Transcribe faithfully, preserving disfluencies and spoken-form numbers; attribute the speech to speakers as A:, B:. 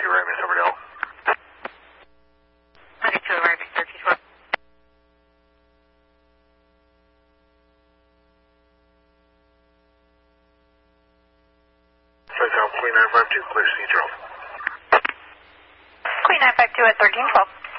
A: two arriving Silverdale.
B: ninety-two arriving thirteen twelve.
A: South Queen nine five two, clear Central.
B: Queen nine five two at thirteen twelve.